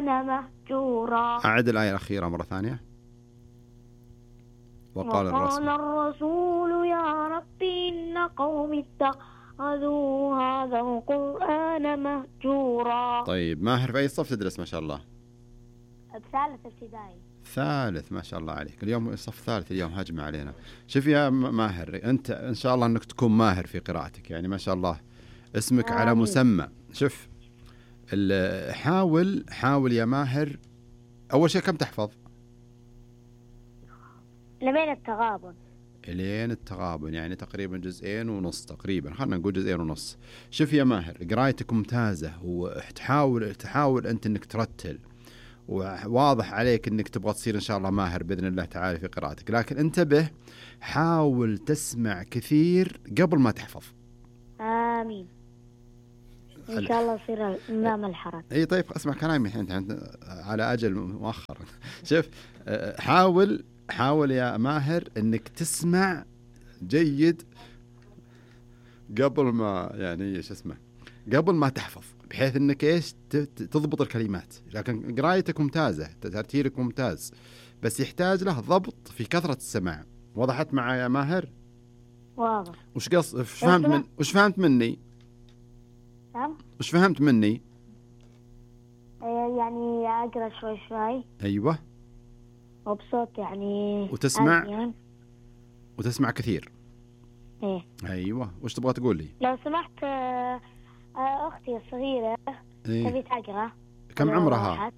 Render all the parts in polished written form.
القرآن مهجورا. أعد الآية الأخيرة مرة ثانية. وقال الرسول يا ربي إن قوم اتخذوا هذا القرآن مهجورا. طيب ماهر في أي صف تدرس ما شاء الله؟ الثالث ابتدائي. ثالث، ما شاء الله عليك. اليوم صف ثالث، اليوم هجمة علينا. شوف يا ماهر، أنت إن شاء الله أنك تكون ماهر في قراءتك، يعني ما شاء الله اسمك على مسمى. شوف حاول يا ماهر. أول شيء كم تحفظ؟ لين التغابن. لين التغابن يعني تقريبا 2.5 تقريبا، خلنا نقول 2.5. شوف يا ماهر، قرايتك ممتازة، وتحاول أنت أنك ترتل، وواضح عليك أنك تبغى تصير إن شاء الله ماهر بإذن الله تعالى في قراءتك. لكن انتبه، حاول تسمع كثير قبل ما تحفظ. آمين. إن شاء الله يصير نظام الحركة. اي طيب، اسمع كلامي انت على اجل مؤخرا. شوف، حاول يا ماهر انك تسمع جيد قبل ما يعني قبل ما تحفظ، بحيث انك تضبط الكلمات. لكن قرايتك ممتازة، ترتيلك ممتاز، بس يحتاج له ضبط في كثرة السماع. وضحت معي يا ماهر؟ واضح. وش فهمت مني؟ وش فهمت مني؟ يعني أقرأ شوي. أيوة. وبصوت يعني. وتسمع كثير. إيه. أيوة. وش تبغى تقول لي؟ لو سمحت، أختي الصغيرة تبي تقرأ. كم عمرها؟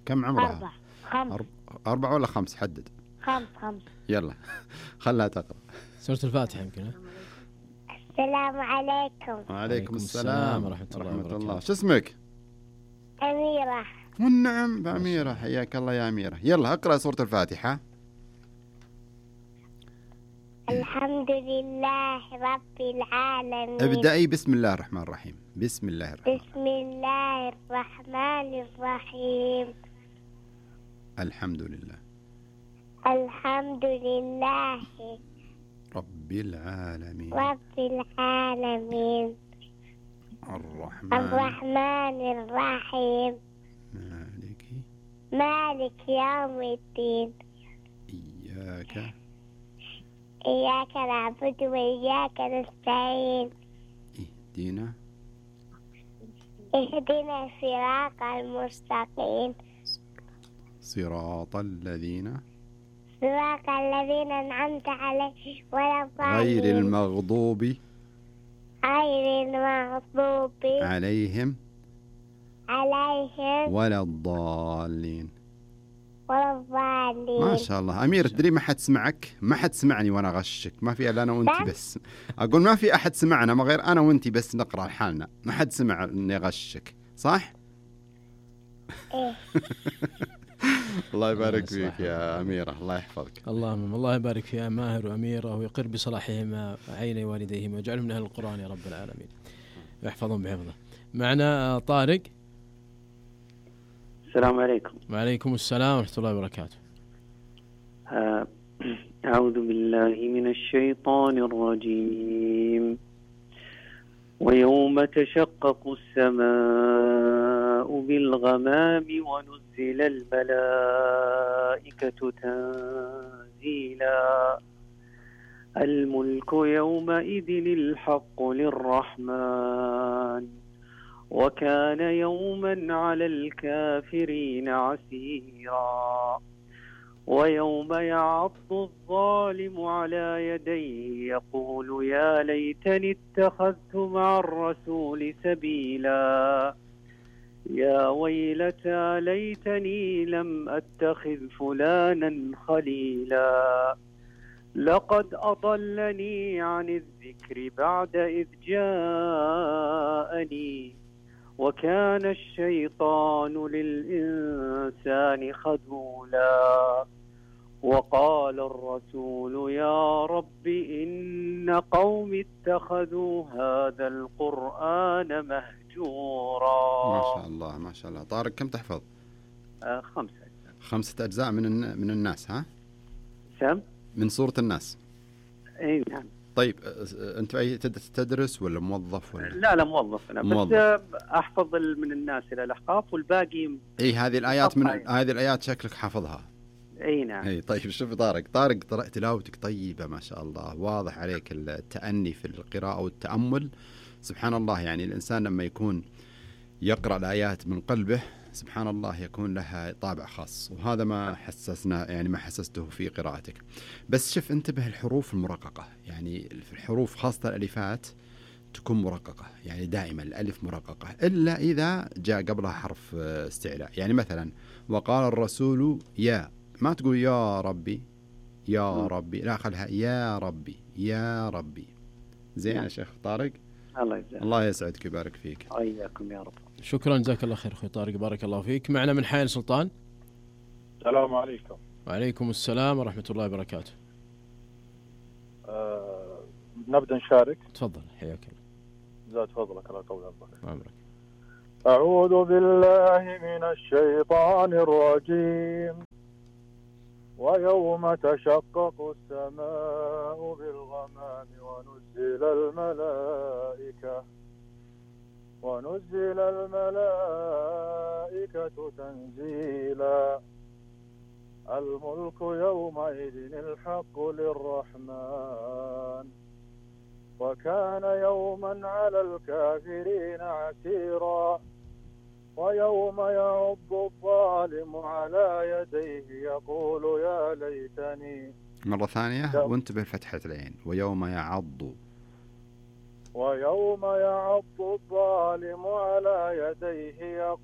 4 ولا 5؟ حدد. 5. يلا خلها تقرأ سورة الفاتحة يمكن. السلام عليكم. وعليكم السلام ورحمة الله. شو اسمك؟ أميرة. والنعم بأميرة، حياك الله يا أميرة. يلا اقرأ سورة الفاتحة. الحمد لله رب العالمين. ابدأي بسم الله الرحمن الرحيم. بسم الله الرحمن الرحيم. الحمد لله رب العالمين. الرحمن الرحيم. مالك يوم الدين. إياك نعبد وإياك نستعين. اهدنا الصراط المستقيم. صراط الذين أنعمت عليهم ولا الضالين. غير المغضوب عليهم ولا الضالين. ما شاء الله. أمير، تدري ما حد سمعك، ما حد سمعني وأنا أغشك. ما في إلا أنا وأنت بس. أقول ما في أحد سمعنا ما غير أنا وأنت بس نقرأ لحالنا. ما حد سمع إني أغشك، صح؟ إيه. الله يبارك فيك يا أميرة، الله يحفظك. اللهم الله يبارك فيها ماهر وأميرة، ويقر بصلاحهما عين والديهما، ويجعلهم من أهل القرآن يا رب العالمين، ويحفظهم بحفظه. معنا طارق. السلام عليكم. وعليكم السلام ورحمة الله وبركاته. أعوذ بالله من الشيطان الرجيم. ويوم تشقق السماء بالغمام ونزل الملائكة تنزيلا. الملك يومئذ الحق للرحمن وكان يوما على الكافرين عسيرا. ويوم يعض الظالم على يديه يقول يا ليتني اتخذت مع الرسول سبيلا. يا ويلتى ليتني لم أتخذ فلانا خليلا. لقد أضلني عن الذكر بعد إذ جاءني وكان الشيطان للإنسان خذولا. وقال الرسول يا رب إن قوم اتخذوا هذا القرآن مهجورا. ما شاء الله ما شاء الله. طارق، كم تحفظ؟ 5 أجزاء. 5 أجزاء من الناس، ها؟ سم؟ من سورة الناس. أي نعم. طيب أنت تدرس ولا موظف ولا؟ لا موظف أنا موظف. بس أحفظ من الناس إلى الأحقاف والباقي. هذه الآيات هذه الآيات شكلك حافظها. أي نعم. طيب شوف طارق تلاوتك طيبة ما شاء الله، واضح عليك التأني في القراءة والتأمل. سبحان الله، يعني الإنسان لما يكون يقرأ الآيات من قلبه سبحان الله يكون لها طابع خاص، وهذا ما حسسنا يعني ما حسسته في قراءتك. بس شوف انتبه الحروف المرققة، يعني في الحروف خاصة الألفات تكون مرققة، يعني دائما الألف مرققة إلا إذا جاء قبلها حرف استعلاء. يعني مثلا وقال الرسول يا، ما تقول يا ربي يا ربي، لا خلها يا ربي يا ربي. زين يا شيخ طارق، الله يسعدك ويبارك فيك. حياكم يا رب. شكرا جزاك الله خير أخوي طارق، بارك الله فيك. معنا من حي سلطان. السلام عليكم. وعليكم السلام ورحمة الله وبركاته. نبدأ نشارك. تفضل حياك الله. زاد فضلك الله يطول عمرك. أعوذ بالله من الشيطان الرجيم. ويوم تشقق السماء بالغمام ونزل الملائكة تنزيلا. الملك يومئذ الحق للرحمن وكان يوما على الكافرين عسيرا. ويوم يعض الظالم على يديه يقول يا ليتني. مرة ثانية وانتبه فتحة العين. ويوم يعض الظالم على يديه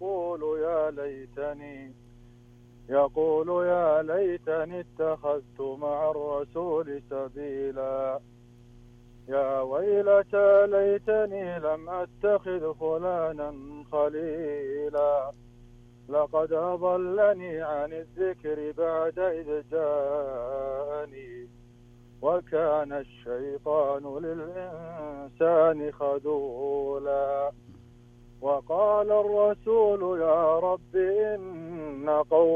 يقول يا ليتني اتخذت مع الرسول سبيلا. يا ويلتى ليتني لم أتخذ فلانا خليلا. لقد أضلني عن الذكر بعد إذ جاءني وكان الشيطان للإنسان خذولا. وقال الرسول يا رب إن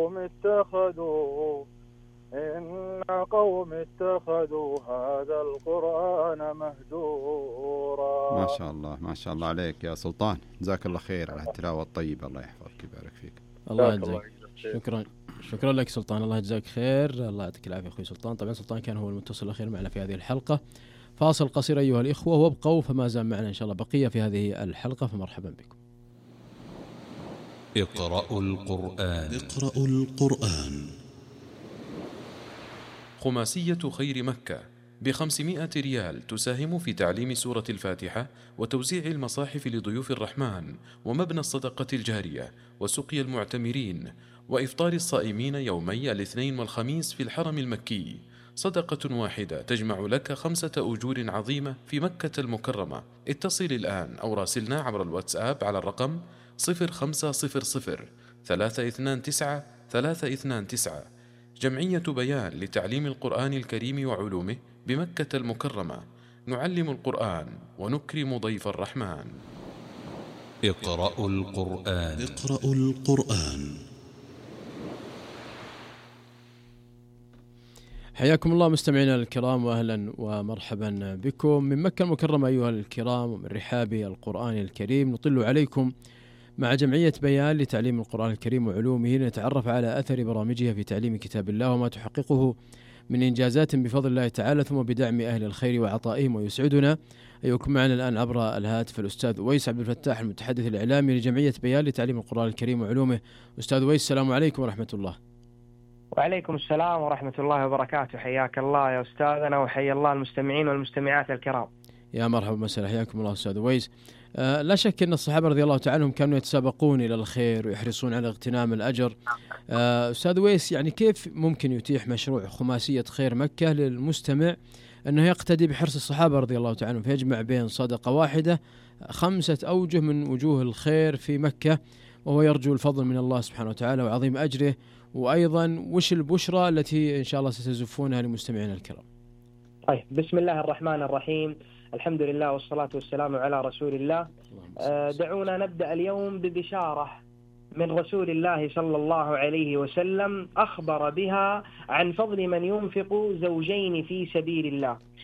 قوم اتخذوا هذا القرآن مهجورا. ما شاء الله عليك يا سلطان، جزاك الله خير على التلاوة الطيبة، الله يحفظك ويبارك فيك. الله يجزاك. شكرا لك سلطان، الله يجزاك خير، الله يعطيك العافية أخوي سلطان. طبعا سلطان كان هو المتصل الأخير معنا في هذه الحلقة. فاصل قصير أيها الإخوة وابقوا، فما زال معنا إن شاء الله بقية في هذه الحلقة، فمرحبا بكم. اقرأوا القرآن. خماسية خير مكة ب500 ريال تساهم في تعليم سورة الفاتحة وتوزيع المصاحف لضيوف الرحمن ومبنى الصدقة الجارية وسقي المعتمرين وإفطار الصائمين يومي الاثنين والخميس في الحرم المكي. صدقة واحدة تجمع لك 5 أجور عظيمة في مكة المكرمة. اتصل الآن أو راسلنا عبر الواتساب على الرقم 0500 329 329. جمعية بيان لتعليم القرآن الكريم وعلومه بمكة المكرمة. نعلم القرآن ونكرم ضيف الرحمن. اقرأوا القرآن. حياكم الله مستمعينا الكرام، وأهلا ومرحبا بكم من مكة المكرمة أيها الكرام، ومن رحاب القرآن الكريم نطل عليكم مع جمعية بيان لتعليم القرآن الكريم وعلومه، لنتعرف على أثر برامجها في تعليم كتاب الله وما تحققه من إنجازات بفضل الله تعالى، ثم بدعم أهل الخير وعطائهم. ويسعدنا أن يكون معنا الآن عبر الهاتف الأستاذ أويس عبد الفتاح، المتحدث الإعلامي لجمعية بيان لتعليم القرآن الكريم وعلومه. أستاذ أويس، السلام عليكم ورحمة الله. وعليكم السلام ورحمة الله وبركاته. حياك الله يا أستاذنا، وحيا الله المستمعين والمستمعات الكرام. يا مرحبا مساء، حياكم الله أستاذ أويس. لا شك أن الصحابة رضي الله تعالى عنهم كانوا يتسابقون إلى الخير ويحرصون على اغتنام الأجر. أستاذ أويس، يعني كيف ممكن يتيح مشروع خماسية خير مكة للمستمع أنه يقتدي بحرص الصحابة رضي الله تعالى عنهم، فيجمع بين صدقة واحدة 5 أوجه من وجوه الخير في مكة، وهو يرجو الفضل من الله سبحانه وتعالى وعظيم أجره؟ وأيضا وش البشرى التي إن شاء الله ستزفونها لمستمعينا الكرام؟ طيب، بسم الله الرحمن الرحيم، الحمد لله والصلاة والسلام على رسول الله. دعونا نبدأ اليوم ببشارة من رسول الله صلى الله عليه وسلم أخبر بها عن فضل من ينفق زوجين في سبيل الله.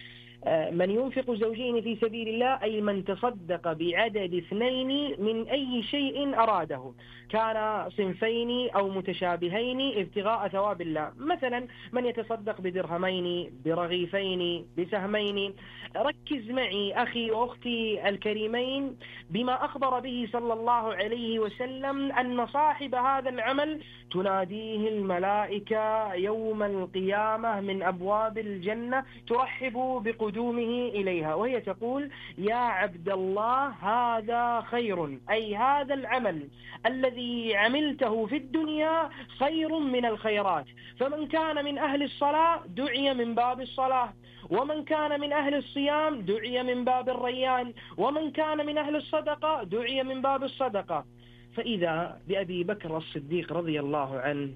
من ينفق زوجين في سبيل الله أي من تصدق بعدد 2 من أي شيء أراده، كان صنفين أو متشابهين ابتغاء ثواب الله. مثلا من يتصدق بدرهمين، برغيفين، بسهمين. ركز معي أخي وأختي الكريمين بما أخبر به صلى الله عليه وسلم أن صاحب هذا العمل تناديه الملائكة يوم القيامة من أبواب الجنة ترحب بقدومه إليها، وهي تقول: يا عبد الله هذا خير، أي هذا العمل الذي عملته في الدنيا خير من الخيرات. فمن كان من أهل الصلاة دعي من باب الصلاة، ومن كان من أهل الصيام دعي من باب الريان، ومن كان من أهل الصدقة دعي من باب الصدقة. فإذا بأبي بكر الصديق رضي الله عنه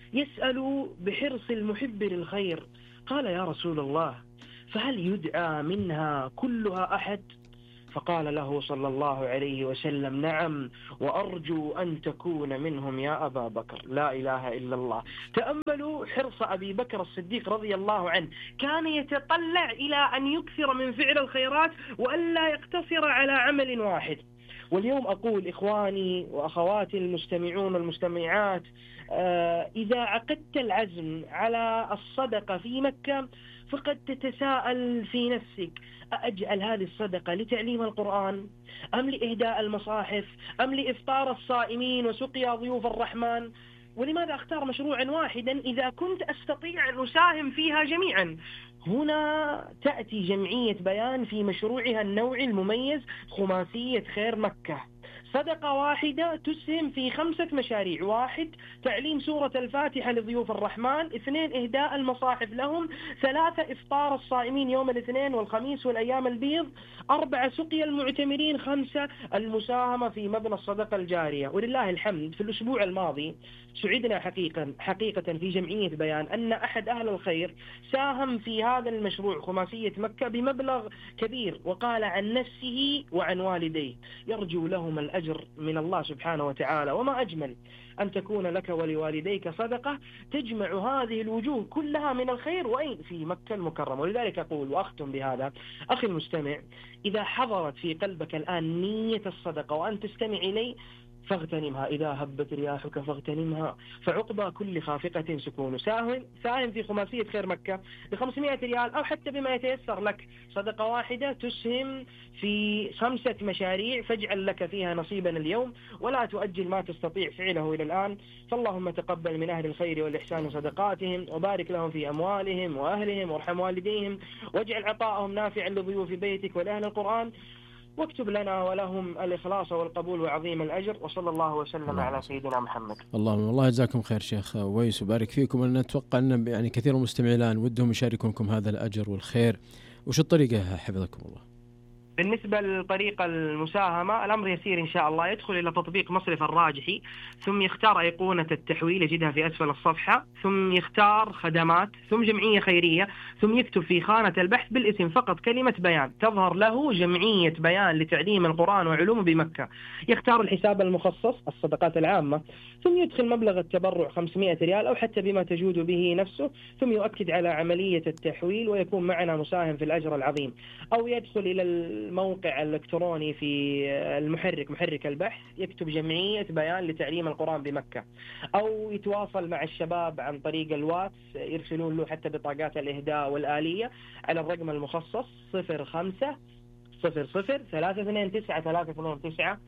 يسأل بحرص المحب للخير، قال: يا رسول الله، فهل يدعى منها كلها أحد؟ فقال له صلى الله عليه وسلم: نعم، وأرجو أن تكون منهم يا أبا بكر. لا إله إلا الله. تأملوا حرص أبي بكر الصديق رضي الله عنه، كان يتطلع إلى أن يكثر من فعل الخيرات وألا يقتصر على عمل واحد. واليوم أقول إخواني وأخواتي المستمعون والمستمعات، إذا عقدت العزم على الصدقة في مكة فقد تتساءل في نفسك: أجعل هذه الصدقة لتعليم القرآن، أم لإهداء المصاحف، أم لإفطار الصائمين وسقيا ضيوف الرحمن؟ ولماذا أختار مشروعا واحدا إذا كنت أستطيع أن أساهم فيها جميعا؟ هنا تأتي جمعية بيان في مشروعها النوعي المميز خماسية خير مكة. صدقة واحدة تسهم في 5 مشاريع: 1 تعليم سورة الفاتحة لضيوف الرحمن، 2 إهداء المصاحف لهم، 3 إفطار الصائمين يوم الاثنين والخميس والأيام البيض، 4 سقيا المعتمرين، 5 المساهمة في مبنى الصدقة الجارية. ولله الحمد في الأسبوع الماضي سعدنا حقيقة في جمعية بيان أن أحد أهل الخير ساهم في هذا المشروع خماسية مكة بمبلغ كبير، وقال عن نفسه وعن والديه يرجو لهم الأجر من الله سبحانه وتعالى. وما أجمل أن تكون لك ولوالديك صدقة تجمع هذه الوجوه كلها من الخير، وأين؟ في مكة المكرمة. ولذلك أقول وأختم بهذا: أخي المستمع، إذا حضرت في قلبك الآن نية الصدقة وأن تستمع إلي فاغتنمها، إذا هبت رياحك فاغتنمها، فعقبى كل خافقة سكون. ساهم في خماسية خير مكة ب500 ريال أو حتى بما يتيسر لك. صدقة واحدة تسهم في 5 مشاريع، فاجعل لك فيها نصيبا اليوم ولا تؤجل ما تستطيع فعله إلى الآن. فاللهم تقبل من أهل الخير والإحسان صدقاتهم، وبارك لهم في أموالهم وأهلهم، وارحم والديهم، واجعل عطاءهم نافعا لضيوف بيتك ولأهل القرآن، واكتب لنا ولهم الإخلاص والقبول وعظيم الأجر. وصلى الله وسلم على سيدنا محمد. اللهم الله يجزاكم خير شيخ ويس وبارك فيكم. أنا أتوقع أن يعني كثير من المستمعين الآن ودهم يشاركونكم هذا الأجر والخير. وش الطريقة حفظكم الله؟ بالنسبة لطريقة المساهمة الأمر يسير إن شاء الله. يدخل إلى تطبيق مصرف الراجحي، ثم يختار أيقونة التحويل يجدها في أسفل الصفحة، ثم يختار خدمات، ثم جمعية خيرية، ثم يكتب في خانة البحث بالاسم فقط كلمة بيان، تظهر له جمعية بيان لتعليم القرآن وعلومه بمكة. يختار الحساب المخصص الصدقات العامة، ثم يدخل مبلغ التبرع 500 ريال أو حتى بما تجود به نفسه، ثم يؤكد على عملية التحويل ويكون معنا مساهم في الأجر العظيم. أو يدخل إلى الموقع الإلكتروني في محرك البحث، يكتب جمعية بيان لتعليم القرآن بمكة، أو يتواصل مع الشباب عن طريق الواتس، يرسلون له حتى بطاقات الإهداء والآلية على الرقم المخصص 0500 329 329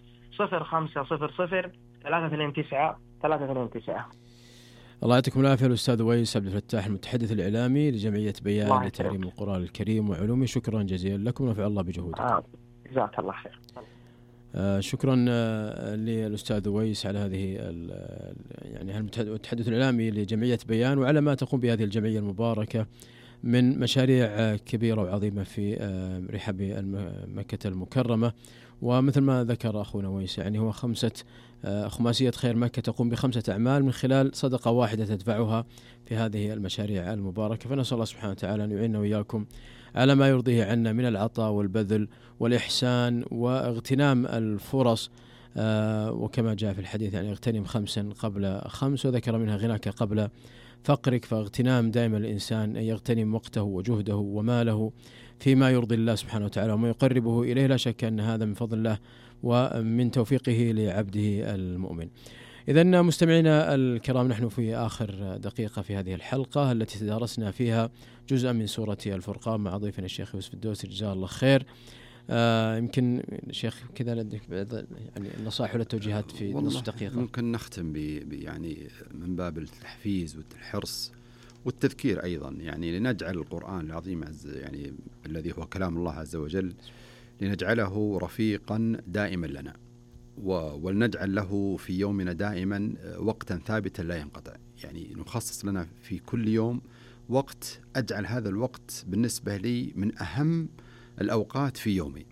0500 329 329. الله يعطيكم العافية الأستاذ ويس عبد الفتاح المتحدث الإعلامي لجمعية بيان لتعليم القرآن الكريم وعلومه. شكرا جزيلا لكم ونفع الله بجهودكم. جزاك الله خير. شكرا للأستاذ ويس على هذه يعني المتحدث الإعلامي لجمعية بيان وعلى ما تقوم بهذه الجمعية المباركة من مشاريع كبيرة وعظيمة في رحاب مكة المكرمة. ومثل ما ذكر أخونا ويس يعني هو خماسية خير مكة تقوم ب5 أعمال من خلال صدقة واحدة تدفعها في هذه المشاريع المباركة. فنسأل الله سبحانه وتعالى أن يعيننا وإياكم على ما يرضيه عنا من العطاء والبذل والإحسان واغتنام الفرص. وكما جاء في الحديث يعني اغتنم 5 قبل 5، وذكر منها غناك قبل فقرك، فاغتنام دائما الإنسان أن يغتنم وقته وجهده وماله فيما يرضي الله سبحانه وتعالى وما يقربه إليه. لا شك أن هذا من فضل الله ومن توفيقه لعبده المؤمن. إذن مستمعينا الكرام، نحن في آخر دقيقة في هذه الحلقة التي تدارسنا فيها جزءا من سورة الفرقان مع ضيفنا الشيخ يوسف الدوسري جزاه الله خير. يمكن شيخ كذا لديك يعني النصائح ولا التوجيهات في نصف دقيقة؟ ممكن نختم يعني من باب التحفيز والحرص والتذكير أيضا، يعني لنجعل القرآن العظيم يعني الذي هو كلام الله عز وجل لنجعله رفيقا دائما لنا، ولنجعل له في يومنا دائما وقتا ثابتا لا ينقطع. يعني نخصص لنا في كل يوم وقت، أجعل هذا الوقت بالنسبة لي من أهم الأوقات في يومي،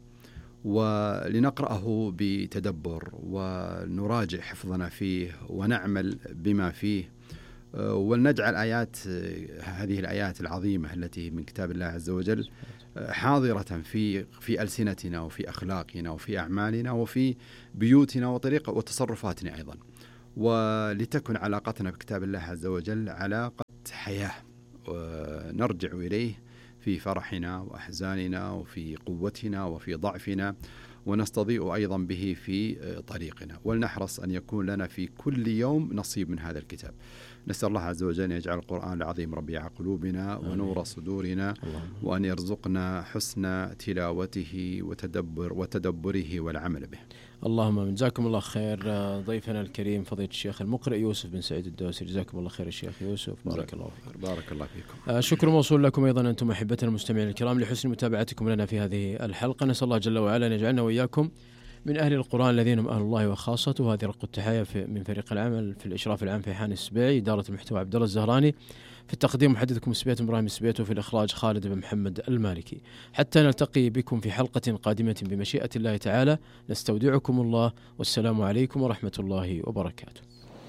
ولنقرأه بتدبر ونراجع حفظنا فيه ونعمل بما فيه، ولنجعل هذه الآيات العظيمة التي من كتاب الله عز وجل حاضرة في ألسنتنا وفي أخلاقنا وفي أعمالنا وفي بيوتنا وطريقة وتصرفاتنا أيضا، ولتكن علاقتنا بكتاب الله عز وجل علاقة حياة نرجع إليه في فرحنا وأحزاننا وفي قوتنا وفي ضعفنا، ونستضيء أيضا به في طريقنا، ولنحرص أن يكون لنا في كل يوم نصيب من هذا الكتاب. نسأل الله عز وجل أن يجعل القرآن العظيم ربيع قلوبنا ونور صدورنا، وأن يرزقنا حسن تلاوته وتدبره والعمل به. اللهم جزاكم الله خير. ضيفنا الكريم فضيلة الشيخ المقرئ يوسف بن سعيد الدوسري، جزاكم الله خير الشيخ يوسف، بارك الله فيكم. بارك الله فيكم. شكر موصول لكم أيضا أنتم أحبتنا المستمعين الكرام لحسن متابعتكم لنا في هذه الحلقة. نسأل الله جل وعلا أن يجعلنا وإياكم من أهل القرآن الذين هم أهل الله وخاصته. هذه رقة التحية من فريق العمل في الإشراف العام فيحان السبيعي، إدارة المحتوى عبد الله الزهراني، في التقديم محدثكم سبيت إبراهيم سبيت، وفي الإخراج خالد بن محمد المالكي. حتى نلتقي بكم في حلقة قادمة بمشيئة الله تعالى، نستودعكم الله، والسلام عليكم ورحمة الله وبركاته.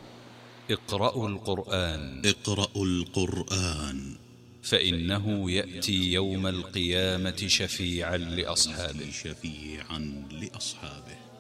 اقرأوا القرآن. اقرأوا القرآن فإنه يأتي يوم القيامة شفيعا لأصحابه.